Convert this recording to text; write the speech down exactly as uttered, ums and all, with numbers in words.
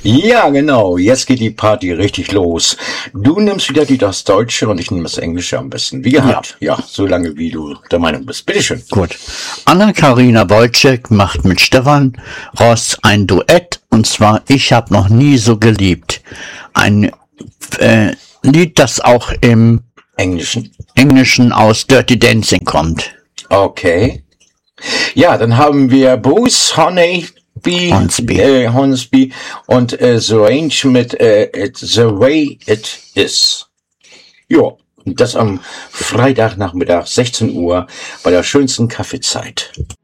Ja, genau. Jetzt geht die Party richtig los. Du nimmst wieder die, das Deutsche und ich nehme das Englische am besten. Wie gehabt. Ja, ja, so lange wie du der Meinung bist. Bitteschön. Gut. Anna-Karina Wojcik macht mit Stefan Ross ein Duett, und zwar Ich hab noch nie so geliebt. Ein äh, Lied, das auch im Englischen. Englischen aus Dirty Dancing kommt. Okay. Ja, dann haben wir Bruce Honey. Hornsby. Äh, Hornsby und äh, The Range mit äh, it, The Way It Is. Ja, das am Freitagnachmittag sechzehn Uhr bei der schönsten Kaffeezeit.